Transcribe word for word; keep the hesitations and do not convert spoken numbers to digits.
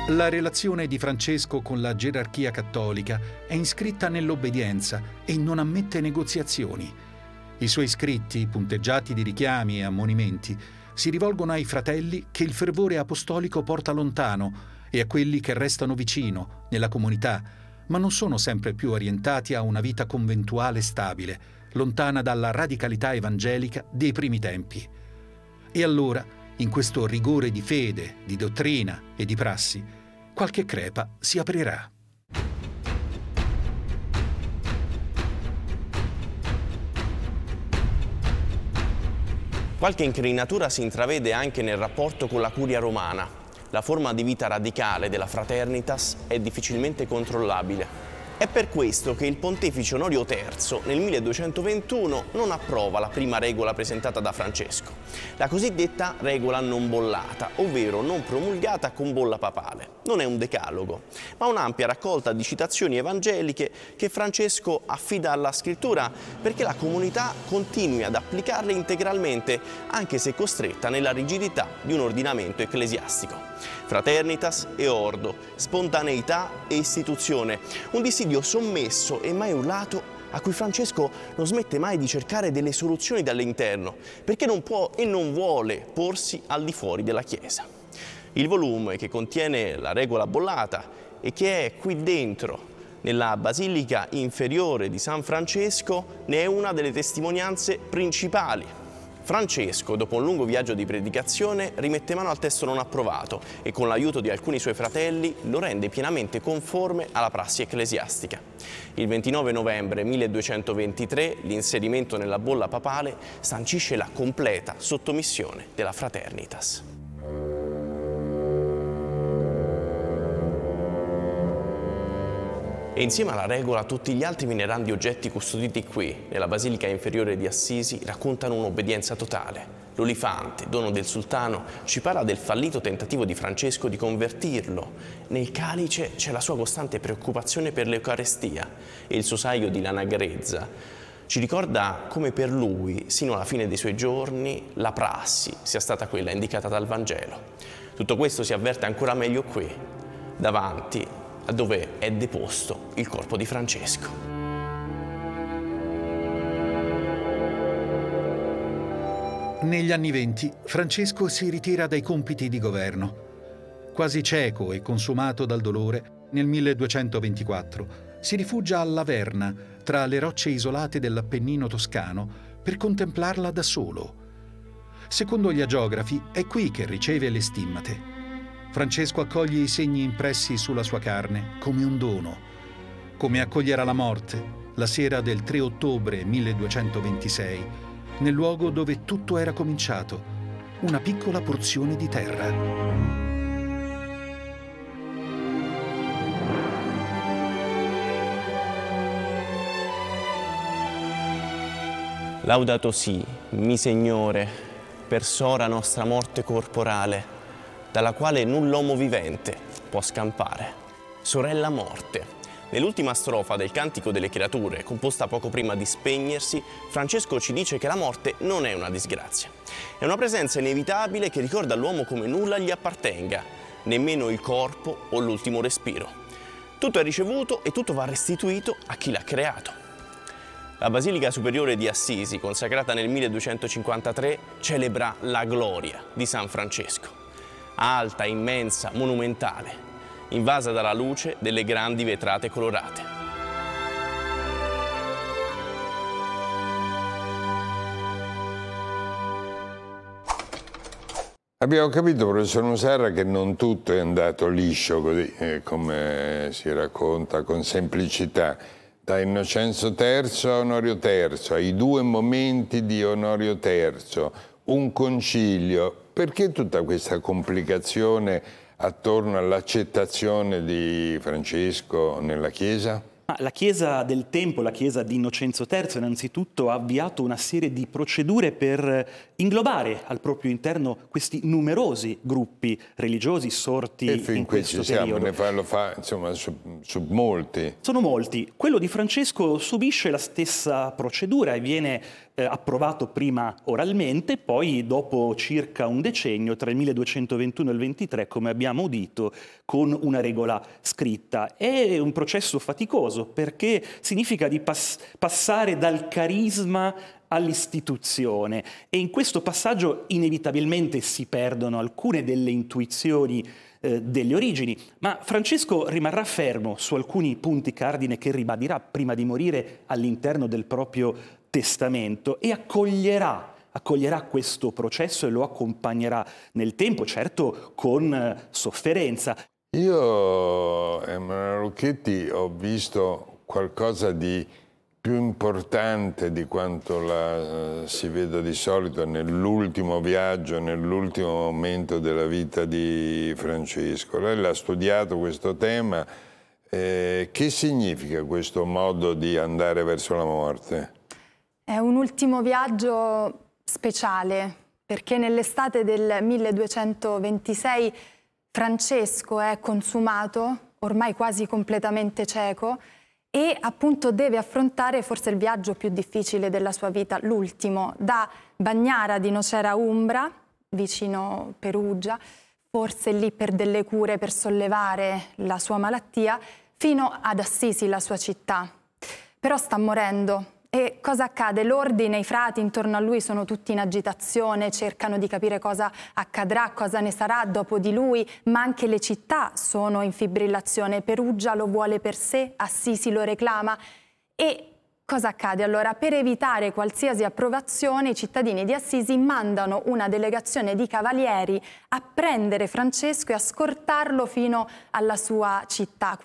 La relazione di Francesco con la gerarchia cattolica è iscritta nell'obbedienza e non ammette negoziazioni. I suoi scritti, punteggiati di richiami e ammonimenti, si rivolgono ai fratelli che il fervore apostolico porta lontano e a quelli che restano vicino, nella comunità, ma non sono sempre più orientati a una vita conventuale stabile, lontana dalla radicalità evangelica dei primi tempi. E allora, in questo rigore di fede, di dottrina e di prassi, qualche crepa si aprirà. Qualche incrinatura si intravede anche nel rapporto con la curia romana. La forma di vita radicale della Fraternitas è difficilmente controllabile. È per questo che il pontefice Onorio terzo nel milleduecentoventuno non approva la prima regola presentata da Francesco, la cosiddetta regola non bollata, ovvero non promulgata con bolla papale. Non è un decalogo, ma un'ampia raccolta di citazioni evangeliche che Francesco affida alla scrittura perché la comunità continui ad applicarle integralmente, anche se costretta nella rigidità di un ordinamento ecclesiastico. Fraternitas e ordo, spontaneità e istituzione, un dissidio sommesso e mai urlato a cui Francesco non smette mai di cercare delle soluzioni dall'interno, perché non può e non vuole porsi al di fuori della Chiesa. Il volume che contiene la regola bollata e che è qui dentro, nella Basilica Inferiore di San Francesco, ne è una delle testimonianze principali. Francesco, dopo un lungo viaggio di predicazione, rimette mano al testo non approvato e con l'aiuto di alcuni suoi fratelli lo rende pienamente conforme alla prassi ecclesiastica. Il ventinove novembre milleduecentoventitré l'inserimento nella bolla papale sancisce la completa sottomissione della Fraternitas. E insieme alla regola tutti gli altri venerandi oggetti custoditi qui, nella Basilica Inferiore di Assisi, raccontano un'obbedienza totale. L'olifante, dono del sultano, ci parla del fallito tentativo di Francesco di convertirlo. Nel calice c'è la sua costante preoccupazione per l'Eucarestia e il suo saio di lana grezza ci ricorda come per lui, sino alla fine dei suoi giorni, la prassi sia stata quella indicata dal Vangelo. Tutto questo si avverte ancora meglio qui, davanti a dove è deposto il corpo di Francesco. Negli anni venti, Francesco si ritira dai compiti di governo. Quasi cieco e consumato dal dolore, nel milleduecentoventiquattro si rifugia a Laverna, tra le rocce isolate dell'Appennino toscano, per contemplarla da solo. Secondo gli agiografi, è qui che riceve le stimmate. Francesco accoglie i segni impressi sulla sua carne come un dono, come accoglierà la morte la sera del tre ottobre milleduecentoventisei, nel luogo dove tutto era cominciato, una piccola porzione di terra. Laudato si, mi Signore, per sora nostra morte corporale, dalla quale null'uomo vivente può scampare. Sorella morte. Nell'ultima strofa del Cantico delle Creature, composta poco prima di spegnersi, Francesco ci dice che la morte non è una disgrazia. È una presenza inevitabile che ricorda all'uomo come nulla gli appartenga, nemmeno il corpo o l'ultimo respiro. Tutto è ricevuto e tutto va restituito a chi l'ha creato. La Basilica Superiore di Assisi, consacrata nel milleduecentocinquantatré, celebra la gloria di San Francesco. Alta, immensa, monumentale, invasa dalla luce delle grandi vetrate colorate. Abbiamo capito, professor Musarra, che non tutto è andato liscio così, eh, come si racconta con semplicità. Da Innocenzo terzo a Onorio terzo, ai due momenti di Onorio terzo, un concilio. Perché tutta questa complicazione attorno all'accettazione di Francesco nella Chiesa? Ma la Chiesa del tempo, la Chiesa di Innocenzo terzo, innanzitutto ha avviato una serie di procedure per inglobare al proprio interno questi numerosi gruppi religiosi sorti e fin in qui questo ci siamo, periodo. ne fa, lo fa insomma su, su molti. Sono molti. Quello di Francesco subisce la stessa procedura e viene eh, approvato prima oralmente, poi dopo circa un decennio, tra il milleduecentoventuno e il ventitré, come abbiamo udito, con una regola scritta. È un processo faticoso perché significa di pass- passare dal carisma all'istituzione e in questo passaggio inevitabilmente si perdono alcune delle intuizioni eh, delle origini, ma Francesco rimarrà fermo su alcuni punti cardine che ribadirà prima di morire all'interno del proprio testamento e accoglierà accoglierà questo processo e lo accompagnerà nel tempo, certo con eh, sofferenza. Io, Emanuele Lucchetti, ho visto qualcosa di più importante di quanto la uh, si veda di solito nell'ultimo viaggio, nell'ultimo momento della vita di Francesco. Lei l'ha studiato questo tema. Eh, che significa questo modo di andare verso la morte? È un ultimo viaggio speciale, perché nell'estate del milleduecentoventisei Francesco è consumato, ormai quasi completamente cieco, e appunto deve affrontare forse il viaggio più difficile della sua vita, l'ultimo, da Bagnara di Nocera Umbra, vicino Perugia, forse lì per delle cure per sollevare la sua malattia, fino ad Assisi, la sua città. Però sta morendo. E cosa accade? L'ordine, i frati intorno a lui sono tutti in agitazione, cercano di capire cosa accadrà, cosa ne sarà dopo di lui, ma anche le città sono in fibrillazione. Perugia lo vuole per sé, Assisi lo reclama. E cosa accade allora? Per evitare qualsiasi approvazione, i cittadini di Assisi mandano una delegazione di cavalieri a prendere Francesco e a scortarlo fino alla sua città.